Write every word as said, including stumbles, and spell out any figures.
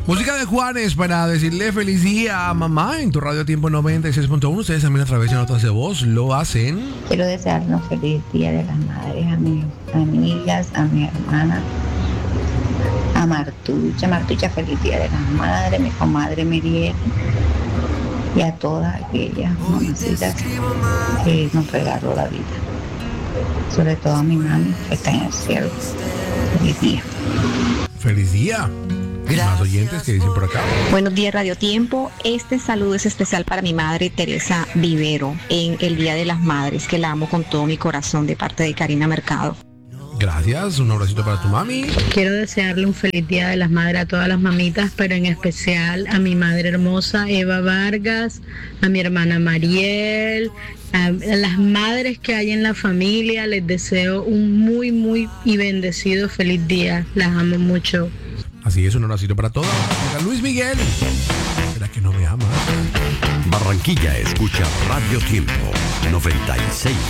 Música de Juanes para decirle feliz día a mamá en tu radio Tiempo noventa y seis punto uno. Ustedes también a través de notas de voz lo hacen. Quiero desearnos feliz día de las madres a mis amigas, a mi hermana, a Martucha. Martucha, feliz día de las madres, mi comadre Miriel y a todas aquellas mamacitas que nos regaló la vida. Sobre todo a mi mami que está en el cielo. Feliz día. Feliz día. Más oyentes que dicen por acá. Buenos días, Radio Tiempo. Este saludo es especial para mi madre Teresa Vivero en el Día de las Madres, que la amo con todo mi corazón, de parte de Karina Mercado. Gracias, un abracito para tu mami. Quiero desearle un feliz Día de las Madres a todas las mamitas, pero en especial a mi madre hermosa Eva Vargas, a mi hermana Mariel, a las madres que hay en la familia. Les deseo un muy, muy y bendecido feliz día. Las amo mucho. Así es, un abracito para todas. Luis Miguel. ¿Será que no me ama? Barranquilla escucha Radio Tiempo noventa y seis